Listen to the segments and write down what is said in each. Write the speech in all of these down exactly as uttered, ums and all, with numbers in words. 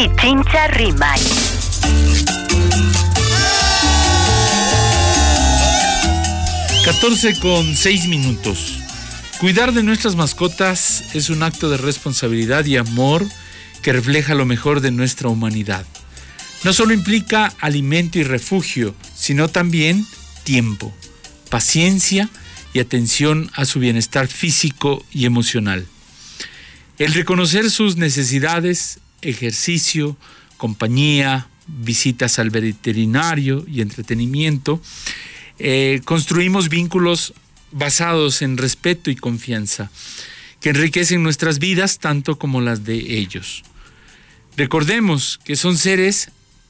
Pichincha Rimay. catorce con seis minutos. Cuidar de nuestras mascotas es un acto de responsabilidad y amor que refleja lo mejor de nuestra humanidad. No solo implica alimento y refugio, sino también tiempo, paciencia y atención a su bienestar físico y emocional. El reconocer sus necesidades, ejercicio, compañía, visitas al veterinario y entretenimiento, eh, construimos vínculos basados en respeto y confianza, que enriquecen nuestras vidas tanto como las de ellos. Recordemos que son seres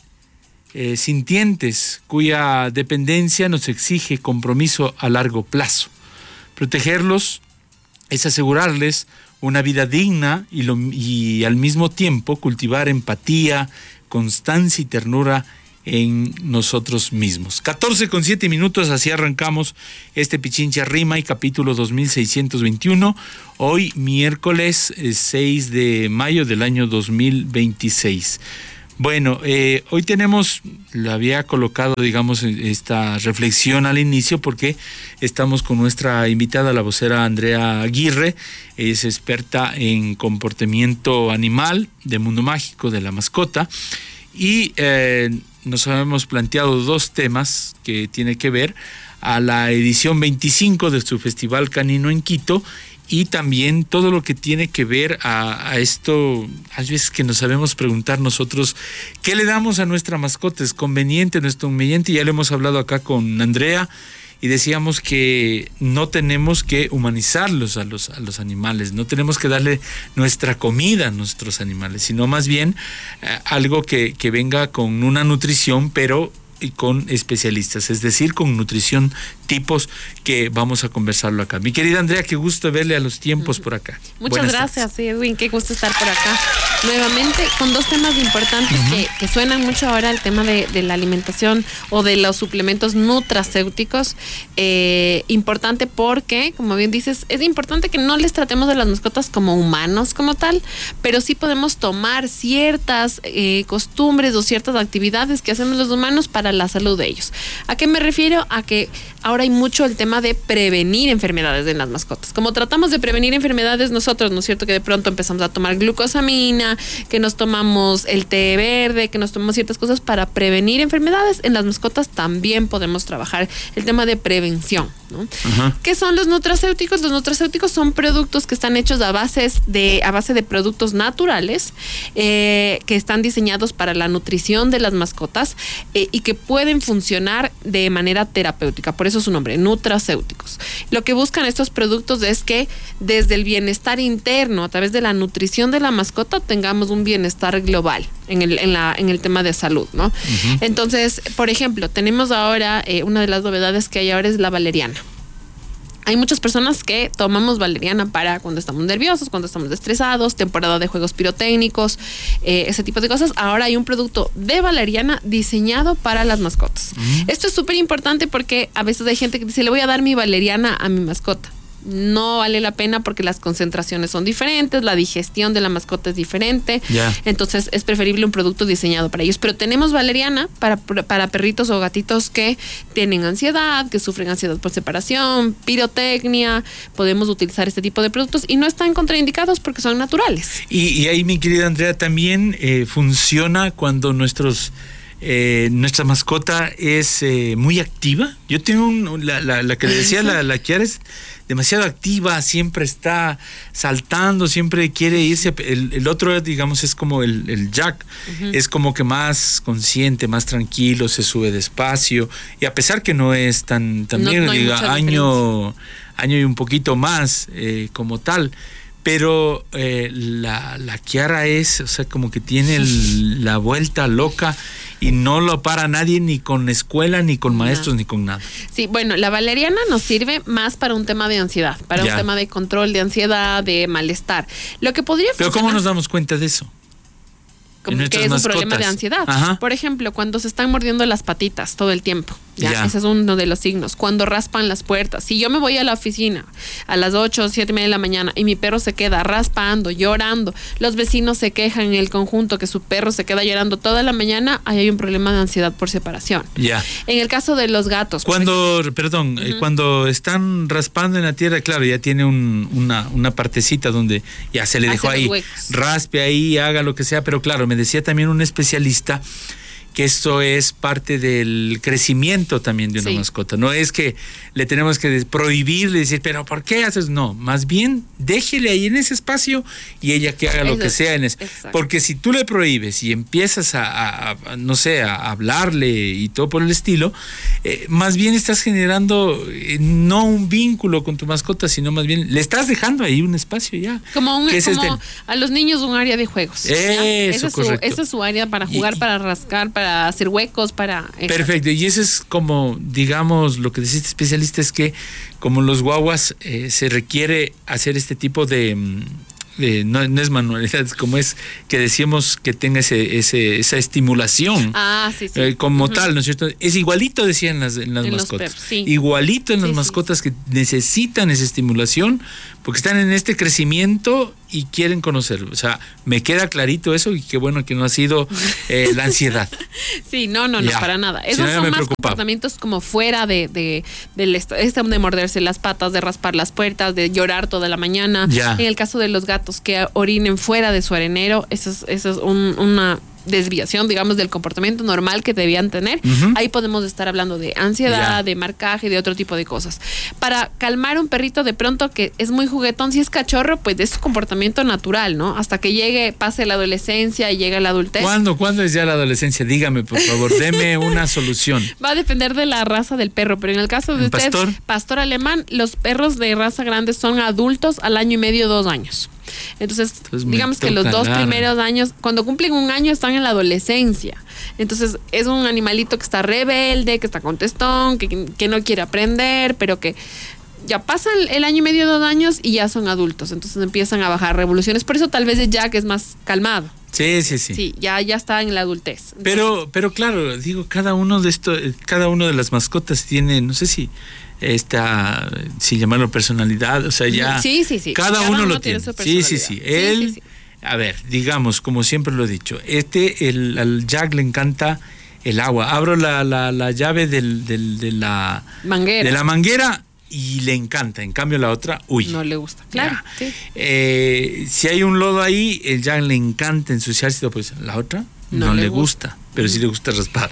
eh, sintientes cuya dependencia nos exige compromiso a largo plazo. Protegerlos es asegurarles una vida digna y, lo, y al mismo tiempo cultivar empatía, constancia y ternura en nosotros mismos. catorce con siete minutos, así arrancamos este Pichincha Rimay, capítulo dos mil seiscientos veintiuno, hoy miércoles seis de mayo del año dos mil veintiséis. Bueno, eh, hoy tenemos, le había colocado, digamos, esta reflexión al inicio porque estamos con nuestra invitada, la vocera Andrea Aguirre. Es experta en comportamiento animal, de mundo mágico, de la mascota, y eh, nos hemos planteado dos temas que tienen que ver a la edición veinticinco de su Festival Canino en Quito y también todo lo que tiene que ver a, a esto. Hay veces que nos sabemos preguntar nosotros, ¿qué le damos a nuestra mascota? ¿Es conveniente, no es conveniente? Ya lo hemos hablado acá con Andrea y decíamos que no tenemos que humanizarlos a los, a los animales, no tenemos que darle nuestra comida a nuestros animales, sino más bien eh, algo que, que venga con una nutrición, pero y con especialistas, es decir, con nutrición tipos que vamos a conversarlo acá. Mi querida Andrea, qué gusto verle a los tiempos por acá. Muchas Buenas gracias, tardes. Edwin, qué gusto estar por acá nuevamente con dos temas importantes uh-huh. que, que suenan mucho ahora, el tema de, de la alimentación o de los suplementos nutracéuticos. Eh, importante porque, como bien dices, es importante que no les tratemos de las mascotas como humanos como tal, pero sí podemos tomar ciertas eh, costumbres o ciertas actividades que hacemos los humanos para la salud de ellos. ¿A qué me refiero? A que ahora hay mucho el tema de prevenir enfermedades en las mascotas. Como tratamos de prevenir enfermedades nosotros, ¿no es cierto? Que de pronto empezamos a tomar glucosamina, que nos tomamos el té verde, que nos tomamos ciertas cosas para prevenir enfermedades. En las mascotas también podemos trabajar el tema de prevención, ¿no? Uh-huh. ¿Qué son los nutracéuticos? Los nutracéuticos son productos que están hechos a, bases de, a base de productos naturales eh, que están diseñados para la nutrición de las mascotas eh, y que pueden funcionar de manera terapéutica. Por eso su nombre, nutracéuticos. Lo que buscan estos productos es que desde el bienestar interno, a través de la nutrición de la mascota, tengamos un bienestar global en el, en la, en el tema de salud, ¿no? Uh-huh. Entonces, por ejemplo, tenemos ahora, eh, una de las novedades que hay ahora es la valeriana. Hay muchas personas que tomamos valeriana para cuando estamos nerviosos, cuando estamos estresados, temporada de juegos pirotécnicos, eh, ese tipo de cosas. Ahora hay un producto de valeriana diseñado para las mascotas. Uh-huh. Esto es súper importante porque a veces hay gente que dice, le voy a dar mi valeriana a mi mascota. No vale la pena porque las concentraciones son diferentes, la digestión de la mascota es diferente, yeah. Entonces es preferible un producto diseñado para ellos. Pero tenemos valeriana para, para perritos o gatitos que tienen ansiedad, que sufren ansiedad por separación, pirotecnia. Podemos utilizar este tipo de productos y no están contraindicados porque son naturales. Y, y ahí, mi querida Andrea, también eh, funciona cuando nuestros Eh, nuestra mascota es eh, muy activa. Yo tengo un, la, la, la que le decía, la, la Kiara es demasiado activa, siempre está saltando, siempre quiere irse. El, el otro, digamos, es como el, el Jack, uh-huh. Es como que más consciente, más tranquilo, se sube despacio. Y a pesar que no es tan, también, no, no diga, año, año y un poquito más eh, como tal. Pero eh, la, la Kiara es, o sea, como que tiene el, la vuelta loca y no lo para nadie, ni con escuela, ni con maestros, no. ni con nada. Sí, bueno, la valeriana nos sirve más para un tema de ansiedad, para ya. un tema de control de ansiedad, de malestar. Lo que podría Pero ¿cómo nos damos cuenta de eso? Como que es mascotas. Un problema de ansiedad. Ajá. Por ejemplo, cuando se están mordiendo las patitas todo el tiempo, ¿ya? Ya. Ese es uno de los signos. Cuando raspan las puertas. Si yo me voy a la oficina a las ocho o siete y media de la mañana y mi perro se queda raspando, llorando, los vecinos se quejan en el conjunto que su perro se queda llorando toda la mañana, ahí hay un problema de ansiedad por separación. Ya. En el caso de los gatos. Cuando, perdón, Uh-huh. eh, cuando están raspando en la tierra, claro, ya tiene un, una, una partecita donde ya se le Hace dejó los ahí, huecos. raspe ahí, haga lo que sea, pero claro, me decía también un especialista que esto es parte del crecimiento también de una Sí. mascota. No es que le tenemos que prohibirle, decir, pero ¿por qué haces? No, más bien déjele ahí en ese espacio y ella que haga lo Eso que es, sea en ese. exacto. Porque Porque si tú le prohíbes y empiezas a, a- a, no sé, a hablarle y todo por el estilo, eh, más bien estás generando eh, no un vínculo con tu mascota, sino más bien le estás dejando ahí un espacio ya. Como, un, que ese es como del- a los niños un área de juegos. ¿ya? Eso, Ese es su, correcto. esa es su área para jugar, Y- para rascar, para hacer huecos, para... Perfecto, y eso es como, digamos, lo que dice este especialista es que como los guaguas eh, se requiere hacer este tipo de, mm, de- no, no es manualidad, es como es que decíamos que tenga ese, ese, esa estimulación. Ah, sí, sí. Eh, como Ujú. tal, ¿no es cierto? Es igualito, decían las, en las En los mascotas. perros, sí. Igualito en las Sí, sí, mascotas que necesitan esa estimulación porque están en este crecimiento y quieren conocerlo. O sea, me queda clarito eso y qué bueno que no ha sido eh, la ansiedad. Sí, no, no, no, Ya. para nada. Si Esos no, ya son me más preocupaba. comportamientos como fuera de, de, del est- este de morderse las patas, de raspar las puertas, de llorar toda la mañana. Ya. En el caso de los gatos que orinen fuera de su arenero, eso es, eso es un- una desviación, digamos, del comportamiento normal que debían tener. Ujú. Ahí podemos estar hablando de ansiedad, Ya. de marcaje, de otro tipo de cosas. Para calmar un perrito de pronto que es muy juguetón, si es cachorro, pues es su comportamiento natural, ¿no? Hasta que llegue, pase la adolescencia y llegue la adultez. ¿Cuándo, ¿Cuándo es ya la adolescencia? Dígame, por favor, deme una solución. Va a depender de la raza del perro, pero en el caso de ¿Un usted, pastor? pastor alemán, los perros de raza grande son adultos al año y medio, dos años. Entonces, Entonces me digamos que los toca dos larga. primeros años, cuando cumplen un año, están en la adolescencia. Entonces, es un animalito que está rebelde, que está contestón, que, que no quiere aprender, pero que ya pasan el año y medio, dos años y ya son adultos. Entonces empiezan a bajar revoluciones. Por eso tal vez el Jack es más calmado. Sí, sí, sí. Sí, ya, ya está en la adultez. Entonces, Pero, pero claro, digo, cada uno de estos, cada uno de las mascotas tiene, no sé si esta, si llamarlo personalidad, o sea, ya. Sí, sí, sí. Cada, Cada uno, uno lo tiene tiene. su Sí, sí, sí. personalidad. Sí, Él, sí, sí. a ver, digamos, como siempre lo he dicho, este, el, al Jack le encanta el agua. Abro la, la, la llave del, del, de la Manguera. de la manguera y le encanta. En cambio la otra, uy. No le gusta. Claro. Ya. Sí. Eh, si hay un lodo ahí, el Jack le encanta ensuciarse, pues la otra no, No le le gusta, pero sí le gusta raspar.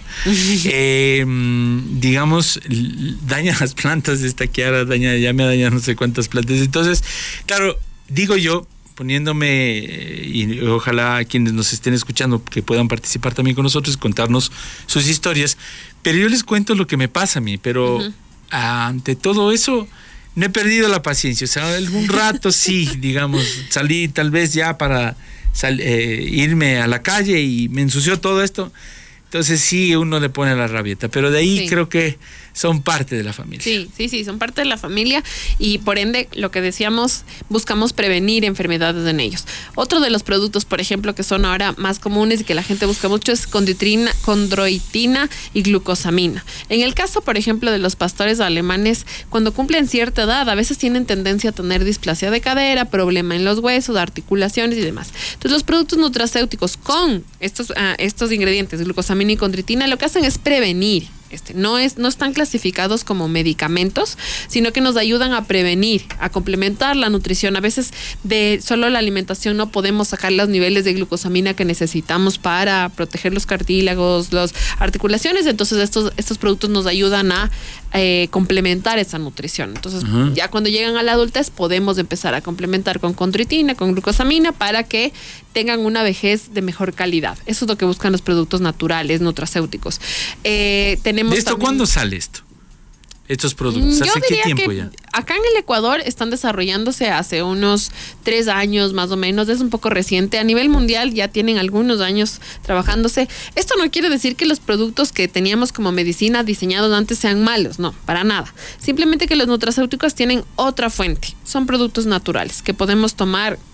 Eh, mm, digamos, l- daña las plantas de esta Kiara, daña, ya me ha dañado no sé cuántas plantas. Entonces, claro, digo yo, poniéndome, eh, y ojalá quienes nos estén escuchando que puedan participar también con nosotros y contarnos sus historias, pero yo les cuento lo que me pasa a mí, pero Ujú. ante todo eso no he perdido la paciencia. O sea, algún rato sí, digamos, salí tal vez ya para sal- eh, irme a la calle y me ensució todo esto. Entonces sí, uno le pone la rabieta, pero de ahí Sí. creo que son parte de la familia. Sí, sí, sí, son parte de la familia y por ende, lo que decíamos, buscamos prevenir enfermedades en ellos. Otro de los productos, por ejemplo, que son ahora más comunes y que la gente busca mucho es condroitina, condroitina y glucosamina. En el caso, por ejemplo, de los pastores alemanes, cuando cumplen cierta edad, a veces tienen tendencia a tener displasia de cadera, problema en los huesos, articulaciones y demás. Entonces, los productos nutracéuticos con estos, ah, estos ingredientes, glucosamina y condroitina, lo que hacen es prevenir. Este, no, es, no están clasificados como medicamentos, sino que nos ayudan a prevenir, a complementar la nutrición. A veces de solo la alimentación no podemos sacar los niveles de glucosamina que necesitamos para proteger los cartílagos, las articulaciones. Entonces estos, estos productos nos ayudan a eh, complementar esa nutrición. Entonces Ajá. ya cuando llegan a la adultez podemos empezar a complementar con condroitina, con glucosamina para que tengan una vejez de mejor calidad. Eso es lo que buscan los productos naturales, nutracéuticos. Eh, tenemos ¿De esto también- cuándo sale esto? Estos productos, Yo ¿hace qué diría tiempo que ya? acá en el Ecuador están desarrollándose hace unos tres años más o menos, es un poco reciente. A nivel mundial ya tienen algunos años trabajándose. Esto no quiere decir que los productos que teníamos como medicina diseñados antes sean malos, no, para nada. Simplemente que los nutracéuticos tienen otra fuente. Son productos naturales que podemos tomar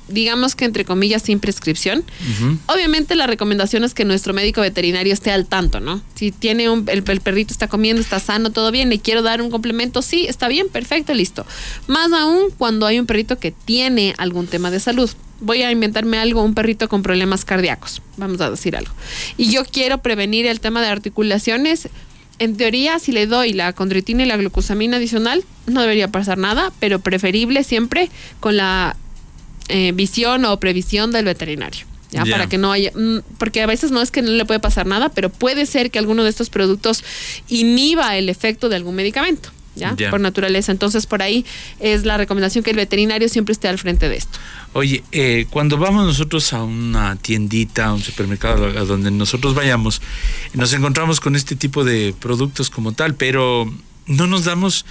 digamos que entre comillas sin prescripción. Uh-huh. Obviamente la recomendación es que nuestro médico veterinario esté al tanto, ¿no? Si tiene un, el, el perrito está comiendo, está sano, todo bien, le quiero dar un complemento, sí, está bien, perfecto, listo. Más aún cuando hay un perrito que tiene algún tema de salud. Voy a inventarme algo, un perrito con problemas cardíacos, vamos a decir algo. Y yo quiero prevenir el tema de articulaciones. En teoría, si le doy la condroitina y la glucosamina adicional, no debería pasar nada, pero preferible siempre con la eh, visión o previsión del veterinario. ¿Ya? Yeah. Para que no haya, porque a veces no es que no le puede pasar nada, pero puede ser que alguno de estos productos inhiba el efecto de algún medicamento. ¿Ya? Yeah. Por naturaleza. Entonces, por ahí es la recomendación que el veterinario siempre esté al frente de esto. Oye, eh, cuando vamos nosotros a una tiendita, a un supermercado, a donde nosotros vayamos, nos encontramos con este tipo de productos como tal, pero no nos damos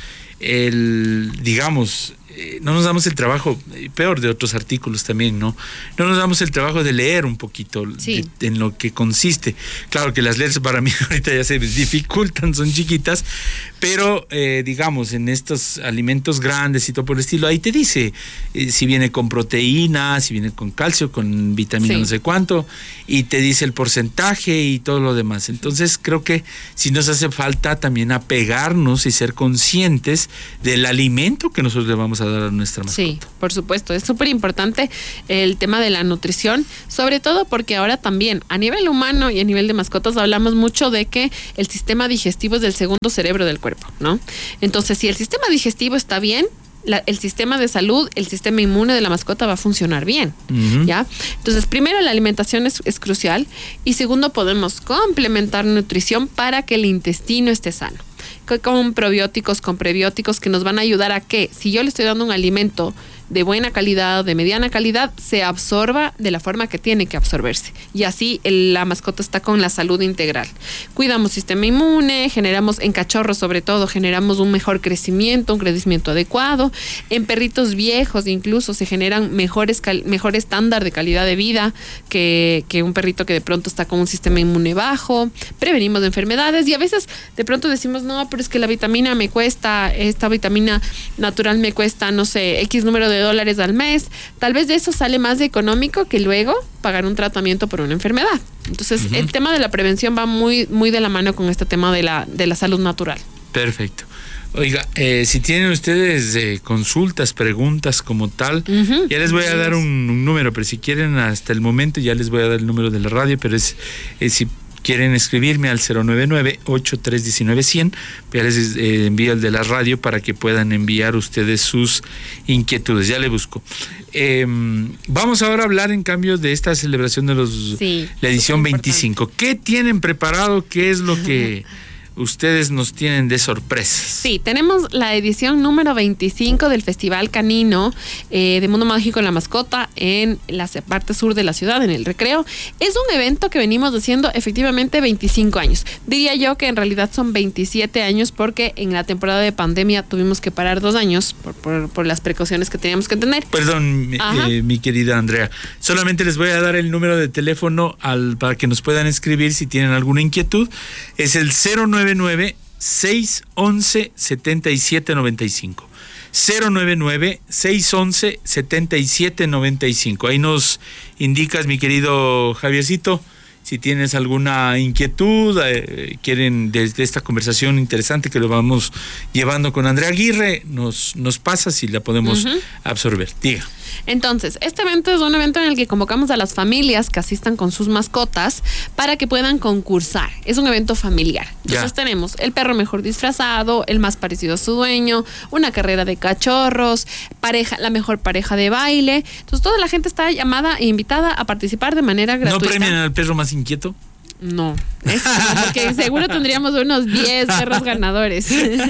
el, digamos, eh, no nos damos el trabajo, peor de otros artículos también, ¿no? No nos damos el trabajo de leer un poquito sí. de, en lo que consiste. Claro que las letras para mí ahorita ya se dificultan, son chiquitas, pero eh, digamos, en estos alimentos grandes y todo por el estilo, ahí te dice eh, si viene con proteína, si viene con calcio, con vitamina sí. no sé cuánto, y te dice el porcentaje y todo lo demás. Entonces creo que si nos hace falta también apegarnos y ser conscientes del alimento que nosotros le vamos a dar a nuestra mascota. Sí, por supuesto, es súper importante el tema de la nutrición, sobre todo porque ahora también a nivel humano y a nivel de mascotas hablamos mucho de que el sistema digestivo es del segundo cerebro del cuerpo, ¿no? Entonces, si el sistema digestivo está bien, La, el sistema de salud, el sistema inmune de la mascota va a funcionar bien, uh-huh. ¿ya? Entonces, primero, la alimentación es, es crucial, y segundo, podemos complementar nutrición para que el intestino esté sano, con probióticos, con prebióticos que nos van a ayudar a que, si yo le estoy dando un alimento de buena calidad, de mediana calidad, se absorba de la forma que tiene que absorberse. Y así el, la mascota está con la salud integral. Cuidamos sistema inmune, generamos, en cachorros sobre todo, generamos un mejor crecimiento, un crecimiento adecuado. En perritos viejos incluso se generan mejores cal, mejor estándar de calidad de vida que, que un perrito que de pronto está con un sistema inmune bajo. Prevenimos enfermedades y a veces de pronto decimos, no, pero es que la vitamina me cuesta, esta vitamina natural me cuesta, no sé, X número de dólares al mes. Tal vez de eso sale más económico que luego pagar un tratamiento por una enfermedad. Entonces, uh-huh. el tema de la prevención va muy, muy de la mano con este tema de la, de la salud natural. Perfecto. Oiga, eh, si tienen ustedes eh, consultas, preguntas como tal, uh-huh. ya les voy a dar un, un número, pero si quieren hasta el momento ya les voy a dar el número de la radio, pero es, es si quieren escribirme al cero nueve nueve, ocho tres uno nueve, cien, ya les eh, envío el de la radio para que puedan enviar ustedes sus inquietudes. Ya le busco. Eh, vamos ahora a hablar en cambio de esta celebración de los sí, la edición veinticinco. ¿Qué tienen preparado? ¿Qué es lo que ustedes nos tienen de sorpresas? Sí, tenemos la edición número veinticinco del Festival Canino eh, de Mundo Mágico en la Mascota en la parte sur de la ciudad, en el Recreo. Es un evento que venimos haciendo efectivamente veinticinco años. Diría yo que en realidad son veintisiete años porque en la temporada de pandemia tuvimos que parar dos años por, por, por las precauciones que teníamos que tener. Perdón, eh, mi querida Andrea. Solamente les voy a dar el número de teléfono al, para que nos puedan escribir si tienen alguna inquietud. Es el cero nueve nueve, seis once, setenta y siete noventa y cinco. cero nueve nueve, seis once, setenta y siete noventa y cinco. Ahí nos indicas, mi querido Javiercito, si tienes alguna inquietud, eh, quieren desde esta conversación interesante que lo vamos llevando con Andrea Aguirre, nos, nos pasa si la podemos uh-huh. absorber. Diga. Entonces, este evento es un evento en el que convocamos a las familias que asistan con sus mascotas para que puedan concursar. Es un evento familiar. Entonces ya. tenemos el perro mejor disfrazado, el más parecido a su dueño, una carrera de cachorros, pareja, la mejor pareja de baile. Entonces, toda la gente está llamada e invitada a participar de manera gratuita. ¿No premian al perro más inquieto? No, eso no, porque seguro tendríamos unos diez perros ganadores.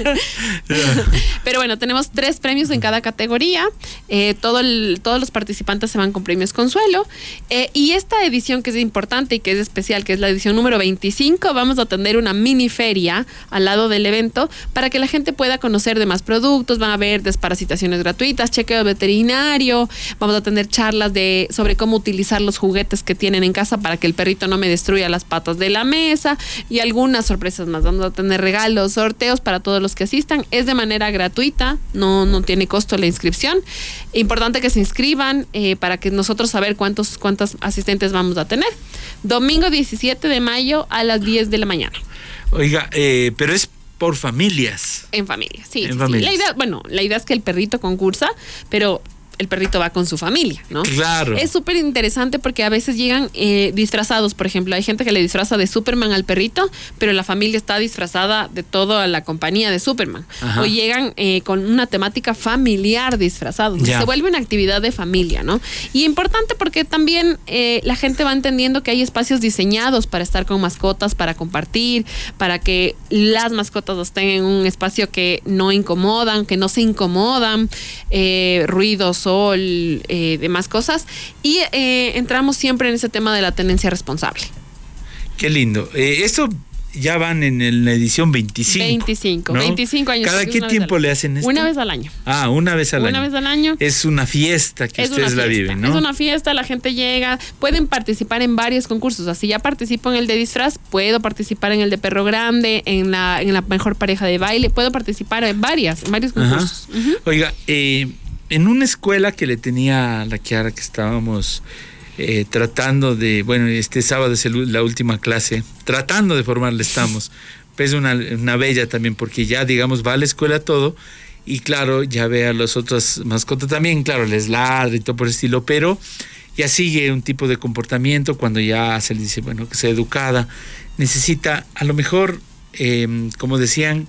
Pero bueno, tenemos tres premios en cada categoría. Eh, todo el, todos los participantes se van con premios consuelo. Eh, y esta edición que es importante y que es especial, que es la edición número veinticinco, vamos a tener una mini feria al lado del evento para que la gente pueda conocer de más productos. Van a haber desparasitaciones gratuitas, chequeo veterinario. Vamos a tener charlas de sobre cómo utilizar los juguetes que tienen en casa para que el perrito no me destruya las patas patas de la mesa y algunas sorpresas más. Vamos a tener regalos, sorteos para todos los que asistan. Es de manera gratuita, no, no tiene costo la inscripción. Importante que se inscriban eh, para que nosotros saber cuántos cuántas asistentes vamos a tener. Domingo diecisiete de mayo a las diez de la mañana. Oiga, eh, pero es por familias. En familia, sí. En sí, familias. sí. La idea, bueno, la idea es que el perrito concursa, pero el perrito va con su familia, ¿no? Claro. Es súper interesante porque a veces llegan eh, disfrazados, por ejemplo, hay gente que le disfraza de Superman al perrito, pero la familia está disfrazada de toda la compañía de Superman. Ajá. O llegan eh, con una temática familiar disfrazados. Ya. Se vuelve una actividad de familia, ¿no? Y importante porque también eh, la gente va entendiendo que hay espacios diseñados para estar con mascotas, para compartir, para que las mascotas estén en un espacio que no incomodan, que no se incomodan, eh, ruidos, sol, eh, demás cosas. Y eh, entramos siempre en ese tema de la tenencia responsable. Qué lindo. Eh, esto ya van en, el, la edición veinticinco. veinticinco, ¿no? veinticinco años. ¿Cada qué tiempo le hacen esto? Una vez al año. Ah, una vez al una año. Una vez al año. Es una fiesta que es ustedes la viven, ¿no? Es una fiesta, la gente llega, pueden participar en varios concursos. Así ya participo en el de disfraz, puedo participar en el de perro grande, en la, en la mejor pareja de baile, puedo participar en varias, en varios concursos. Uh-huh. Oiga, eh, en una escuela que le tenía a la Kiara, que estábamos eh, tratando de, bueno, este sábado es el, la última clase, tratando de formarle estamos, pues una, una bella también, porque ya, digamos, va a la escuela todo, y claro, ya ve a las otras mascotas también, claro, les ladra y todo por el estilo, pero ya sigue un tipo de comportamiento cuando ya se le dice, bueno, que sea educada, necesita, a lo mejor, eh, como decían,